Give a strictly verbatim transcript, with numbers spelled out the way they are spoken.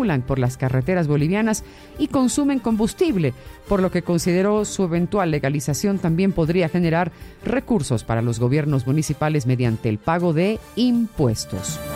circulan por las carreteras bolivianas y consumen combustible, por lo que consideró su eventual legalización también podría generar recursos para los gobiernos municipales mediante el pago de impuestos.